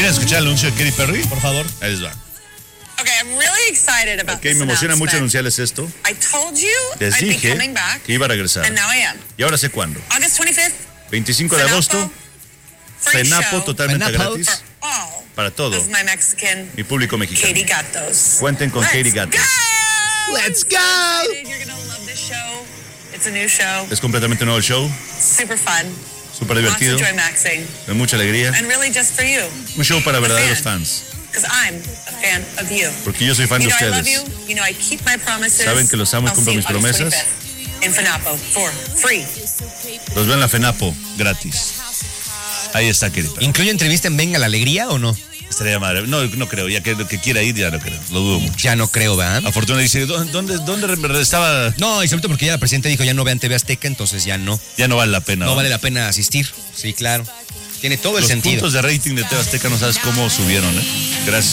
¿Quieren escuchar el anuncio de Katy Perry? Por favor. Ahí les va. Okay, I'm really excited about Me emociona mucho anunciarles esto. I told you Les I'd be dije coming back, que iba a regresar. and now I am. Y ahora sé cuándo. August 25th, 25 de agosto, free FENAPO show totalmente FENAPO. gratis for all para todo of my Mexican mi público mexicano. Katy Gatos. Cuenten con Let's Katy Gatos. go! Let's I'm so go! excited. You're gonna love this show. It's a new show. Es completamente nuevo el show, Super fun. súper Lots divertido, of joy maxing. de mucha alegría. And really just for you. Un show para The verdaderos fan. fans. Because I'm a fan of you. Porque yo soy fan de You know I love ustedes. you. You know I keep my promises. Saben que los amo y I'll cumplo see mis you August promesas. 25th in FENAPO for free. Los veo en la FENAPO gratis. Ahí está, Katy Perry. ¿Incluye entrevista en Venga la Alegría o no? Estaría madre. No, no creo. Ya que quiera ir, ya no creo. Lo dudo mucho. Ya no creo, ¿verdad? Afortunadamente dice, ¿dónde estaba? No, y sobre todo porque ya la presidenta dijo ya no vean TV Azteca, entonces ya no. Ya no vale la pena. No vale la pena asistir. Sí, claro. Tiene todo el Los sentido. puntos de rating de TV Azteca no sabes cómo subieron, ¿eh? Gracias.